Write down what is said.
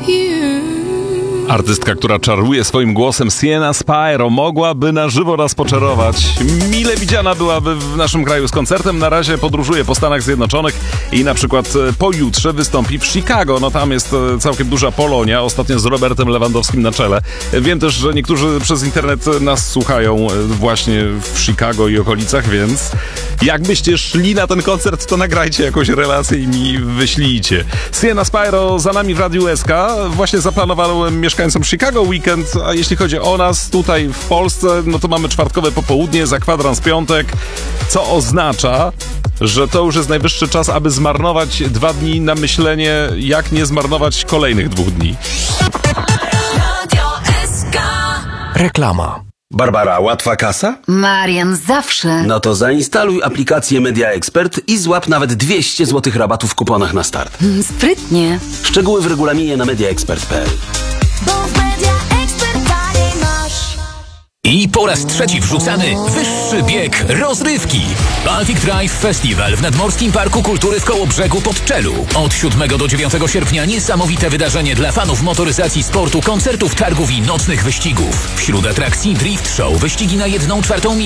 Artystka, która czaruje swoim głosem, Sienna Spyro, mogłaby na żywo nas poczarować. Mile widziana byłaby w naszym kraju z koncertem. Na razie podróżuje po Stanach Zjednoczonych i na przykład pojutrze wystąpi w Chicago. No tam jest całkiem duża Polonia, ostatnio z Robertem Lewandowskim na czele. Wiem też, że niektórzy przez internet nas słuchają właśnie w Chicago i okolicach, więc jakbyście szli na ten koncert, to nagrajcie jakąś relację i mi wyślijcie. Sienna Spyro za nami w Radiu SK. Właśnie zaplanowałem mieszkańcom Chicago weekend, a jeśli chodzi o nas tutaj w Polsce, no to mamy czwartkowe popołudnie, za kwadrans piątek, co oznacza, że to już jest najwyższy czas, aby zmarnować 2 dni na myślenie, jak nie zmarnować kolejnych 2 dni. Reklama. Barbara, łatwa kasa? Marian, zawsze. No to zainstaluj aplikację Media Expert i złap nawet 200 zł rabatu w kuponach na start. Sprytnie. Szczegóły w regulaminie na mediaexpert.pl. I po raz trzeci wrzucany wyższy bieg rozrywki. Baltic Drive Festival w Nadmorskim Parku Kultury w Kołobrzegu pod Czelu. Od 7 do 9 sierpnia niesamowite wydarzenie dla fanów motoryzacji, sportu, koncertów, targów i nocnych wyścigów. Wśród atrakcji drift show, wyścigi na 1/4 mili,